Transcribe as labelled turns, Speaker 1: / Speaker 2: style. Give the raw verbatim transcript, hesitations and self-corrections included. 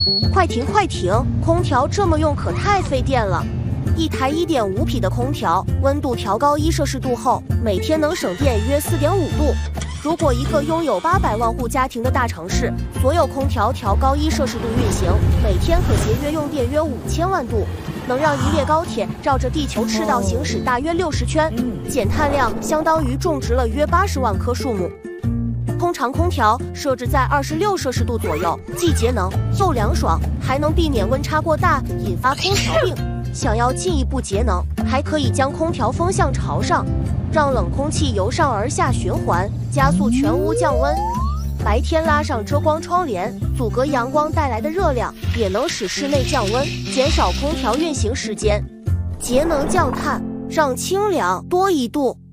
Speaker 1: 快停快停！空调这么用可太费电了。一台 一点五 匹的空调，温度调高一摄氏度后，每天能省电约 四点五度。如果一个拥有八百万户家庭的大城市，所有空调调高一摄氏度运行，每天可节约用电约五千万度，能让一列高铁绕着地球赤道行驶大约六十圈，减碳量相当于种植了约八十万棵树木。通常空调设置在二十六摄氏度左右，既节能又凉爽，还能避免温差过大引发空调病。想要进一步节能，还可以将空调风向朝上，让冷空气由上而下循环，加速全屋降温。白天拉上遮光窗帘，阻隔阳光带来的热量，也能使室内降温，减少空调运行时间，节能降碳，让清凉多一度。